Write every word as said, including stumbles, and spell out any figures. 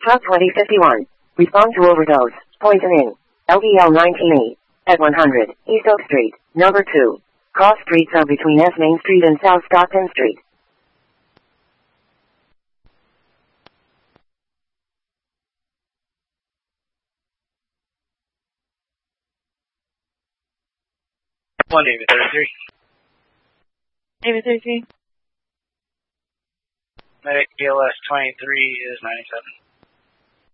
Truck twenty fifty-one. Respond to overdose. Poisoning. L E L nineteen E. At one hundred, East Oak Street, number two. Cross streets are between S Main Street and South Stockton Street. One David thirty-three. David thirty-three. Medic B L S twenty-three is ninety-seven.